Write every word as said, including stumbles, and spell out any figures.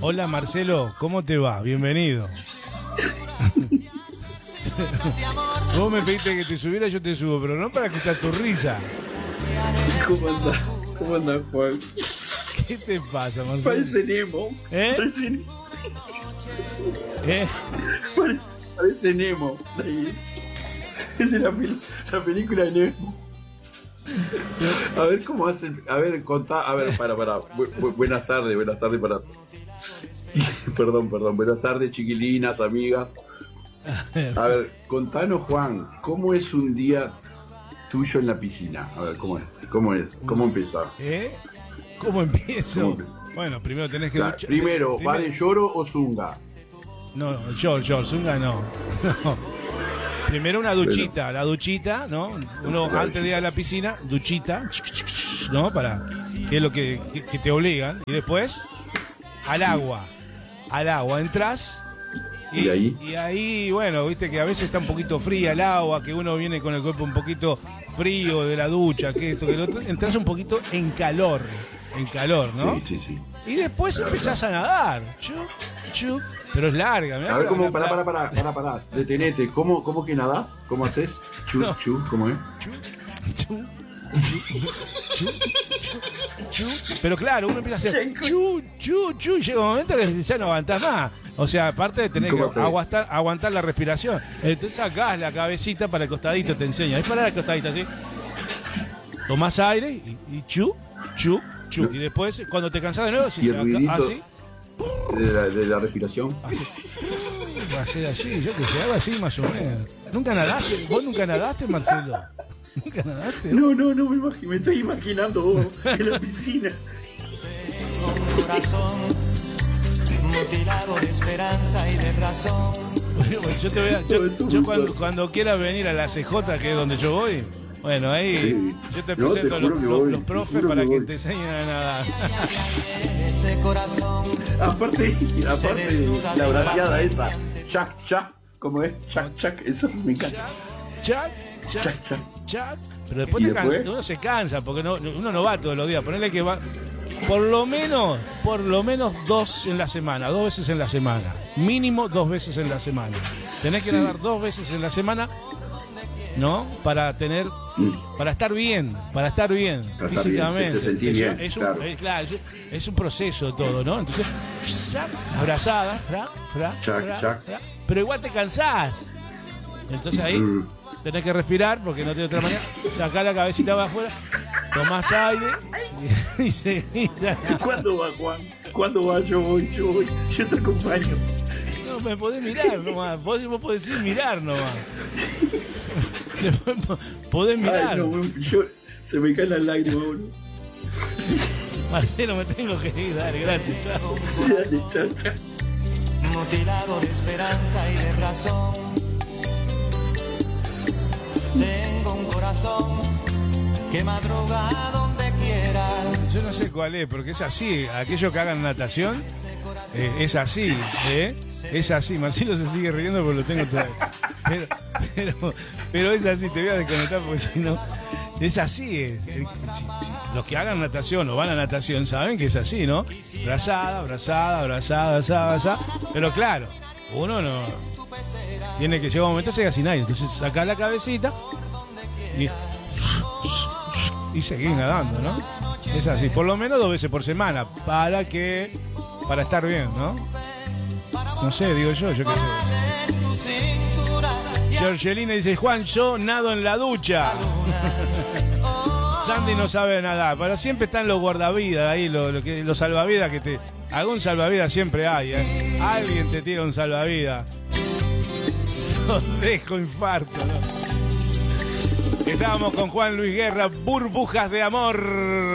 Hola Marcelo, ¿cómo te va? Bienvenido. Vos me pediste que te subiera, yo te subo, pero no para escuchar tu risa. ¿Cómo andás? ¿Cómo andás, Juan? ¿Qué te pasa, Marcelo? Parece Nemo. ¿Eh? Parece Nemo. ¿Eh? Parece, parece Nemo. Es de la, pel- la película Nemo. A ver cómo hacen. A ver, contá. A ver, para, para. Bu- bu- buenas tardes, buenas tardes para. Perdón, perdón. Buenas tardes, chiquilinas, amigas. A ver, contanos, Juan, ¿cómo es un día tuyo en la piscina? A ver, ¿cómo es? ¿Cómo es? ¿Cómo empieza? ¿Eh? ¿Cómo empiezo? ¿Cómo empieza? Bueno, primero tenés que... O sea, ducha- primero, primero- ¿va de lloro o zunga? No, yo, yo, Zunga no. No. Primero una duchita, la duchita, ¿no? Uno La antes de ir a la piscina, duchita, ¿no? Para, que es lo que, que, que te obligan. Y después, al agua. Al agua, entras. ¿Y ahí? Y ahí, bueno, viste que a veces está un poquito fría el agua, que uno viene con el cuerpo un poquito frío de la ducha, que esto, que lo otro. Entras un poquito en calor, en calor, ¿no? Sí, sí, sí. Y después Claro, empezás a nadar. Chup, chup. Pero es larga, mirá. A ver, la- ¿cómo? la- Pará, la- pará, pará, pará, pará. Detenete. ¿Cómo, cómo que nadás? ¿Cómo haces? Chu, No. chu, ¿cómo es? Chu, chu, chu. Pero claro, uno empieza a hacer chu, chu, chu, y llega un momento que ya no aguantás más. O sea, aparte de tener que ¿Cómo haces? aguantar, aguantar la respiración. Entonces sacás la cabecita para el costadito, te enseña. Es para el costadito, así. Tomás aire y, y chu, chu, chu. Y después, cuando te cansás de nuevo, si Y el acá- ruidito. así, De la, de la respiración. así. Va a ser así, yo que sé, algo así más o menos. ¿Nunca nadaste? ¿Vos nunca nadaste, Marcelo? ¿Nunca nadaste? No, no, no me, imag- me estoy imaginando vos en la piscina. Un corazón mutilado de esperanza y de razón. Bueno, yo te voy a, yo, yo cuando, cuando quieras venir a la C J, que es donde yo voy, bueno, ahí Sí. yo te No, te presento a juro los, que los- voy, los te profes juro para que que voy. te enseñen a nadar. Ese corazón Aparte, aparte, la braceada esa. Chac, chac. ¿Cómo es? Chac, chac. Eso me encanta. Chac, chac, Chac, chac. chac. Pero después, ¿Y te después? cansa- uno se cansa, porque no, uno no va todos los días. Ponele que va por lo menos, por lo menos dos en la semana, dos veces en la semana. Mínimo dos veces en la semana. Tenés que nadar dos veces en la semana, ¿no? Para tener, para estar bien, para estar bien Para estar físicamente. bien, te sentís Es- bien, es un, claro. es, claro, es, es un proceso todo, ¿no? Entonces, ¡zac! Abrazada, fra, fra, Chac, fra, chac. fra, pero igual te cansás. Entonces ahí Mm. tenés que respirar porque no tiene otra manera. Sacá la cabecita para afuera, tomás aire y, y seguís. ¿Cuándo va, Juan? ¿Cuándo va? Yo voy, yo voy. Yo te acompaño. No, me podés mirar nomás. Vos, vos podés decir mirar nomás. Podés mirar. Ay, no, weón, yo, se me caen las lágrimas, boludo. Marcelo, me tengo que ir. Dale, gracias. Chao. Dale, chao, chao. mutilado de esperanza y de razón. Tengo un corazón que madruga donde quiera. Yo no sé cuál es, porque es así. Aquellos que hagan natación, eh, es así, ¿eh? Es así. Marcelo se sigue riendo porque lo tengo todavía. Pero, pero, pero es así, te voy a desconectar porque si no. Es así. Es. El- si- si los que hagan natación o van a natación saben que es así, ¿no? Brazada, abrazada, abrazada, abrazada, abrazada. Pero claro, uno no. Tiene que llegar un momento se sin aire. Entonces sacás la cabecita y. Y seguís nadando, ¿no? Es así, por lo menos dos veces por semana, para que, para estar bien, ¿no? No sé, digo yo, yo qué sé. Es tu cintura y Georgelina dice, Juan, yo nado en la ducha. Sandy no sabe nadar, pero siempre están los guardavidas ahí, los, los, que- los salvavidas que te... Algún salvavidas siempre hay, ¿eh? Alguien te tira un salvavidas. No dejo infarto, ¿no? Estábamos con Juan Luis Guerra, Burbujas de Amor.